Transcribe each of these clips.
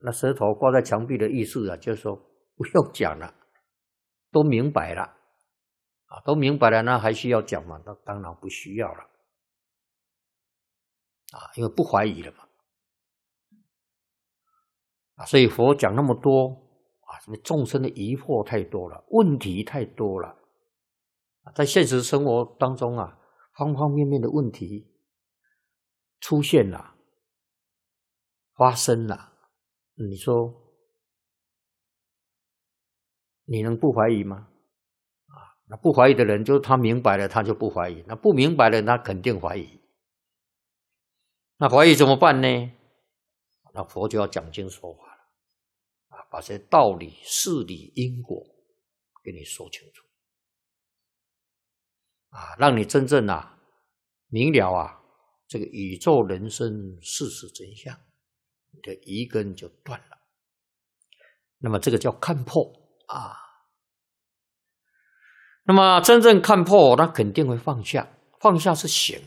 那舌头挂在墙壁的意思啊，就是说不用讲了，都明白了啊，都明白了，那还需要讲吗？那当然不需要了啊，因为不怀疑了嘛啊，所以佛讲那么多啊，什么众生的疑惑太多了，问题太多了啊，在现实生活当中啊，方方面面的问题出现了，发生了。你说你能不怀疑吗？啊，那不怀疑的人，就他明白了，他就不怀疑；那不明白了，他肯定怀疑。那怀疑怎么办呢？那佛就要讲经说法了，啊，把这些道理、事理、因果给你说清楚，啊，让你真正啊明了啊这个宇宙人生事实真相，你的疑根就断了。那么这个叫看破啊。那么真正看破，那肯定会放下，放下是行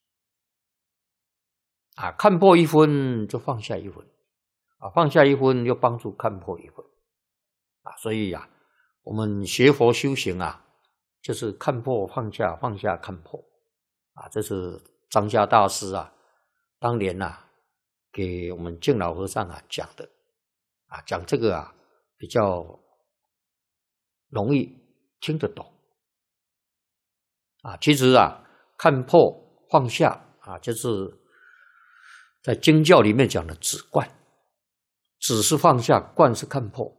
啊，看破一分就放下一分啊，放下一分又帮助看破一分啊，所以啊，我们学佛修行啊，就是看破放下，放下看破啊，这是张家大师啊当年啊给我们净老和尚啊讲的啊，讲这个啊比较容易听得懂啊。其实啊，看破放下啊，就是在经教里面讲的止观，止是放下，观是看破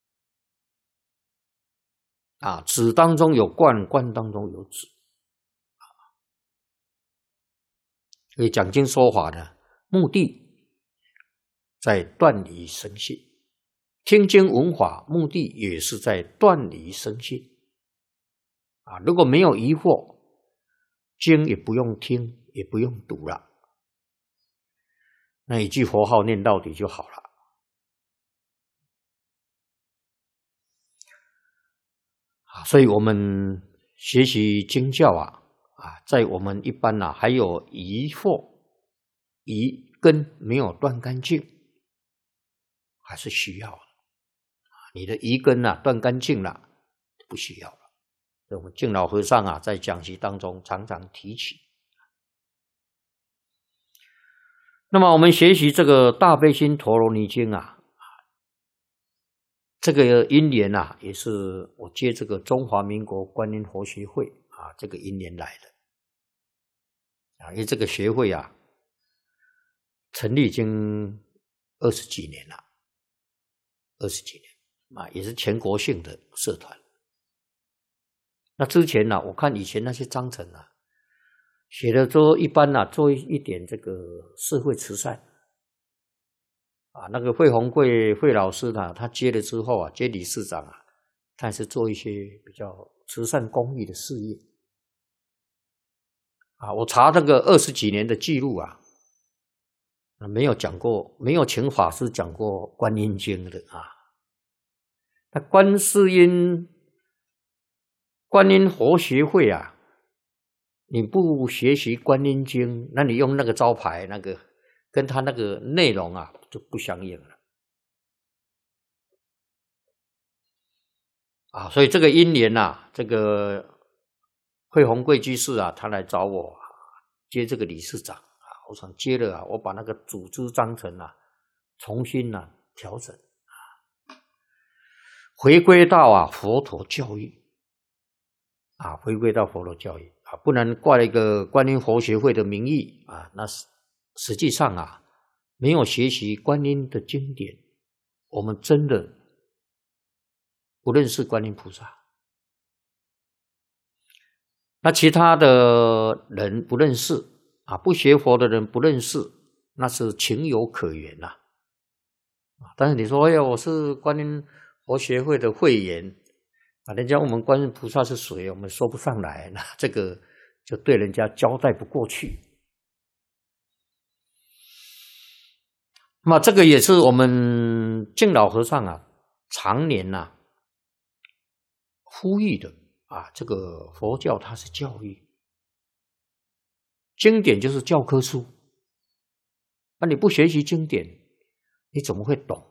啊。止当中有观，观当中有止啊。所以讲经说法呢，目的在断离生信，听经闻法目的也是在断离生信啊。如果没有疑惑，经也不用听，也不用读了，那一句佛号念到底就好了啊。所以我们学习经教啊，在我们一般啊还有疑惑、疑根没有断干净，还是需要的。你的疑根啊断干净了，不需要了。我们净老和尚啊在讲习当中常常提起。那么我们学习这个大悲心陀罗尼经啊，这个因缘啊，也是我接这个中华民国观音佛学会啊这个因缘来的啊，因为这个学会啊成立已经20几年了，20几年啊，也是全国性的社团。那之前呢，我看以前那些章程啊，写的都一般啊，做一点这个社会慈善啊。那个惠宏贵惠老师呢，他接了之后啊，接理事长啊，他也是做一些比较慈善公益的事业啊。我查这个20几年的记录啊，没有讲过，没有请法师讲过观音经的啊。那观音佛学会啊，你不学习观音经，那你用那个招牌，那个跟他那个内容啊就不相应了啊。所以这个因缘啊，这个惠宏贵居士啊，他来找我接这个理事长啊，我想接了啊，我把那个组织章程啊重新啊调整啊，回归到啊佛陀教育啊，回归到佛陀教育啊，不能挂了一个观音佛学会的名义啊，那实际上啊没有学习观音的经典，我们真的不认识观音菩萨。那其他的人不认识啊，不学佛的人不认识，那是情有可原呐但是你说，哎呀，我是观音佛学会的会员啊，人家问我们观音菩萨是谁，我们说不上来，那这个就对人家交代不过去。那么这个也是我们净老和尚啊常年啊呼吁的啊，这个佛教它是教育，经典就是教科书，那你不学习经典，你怎么会懂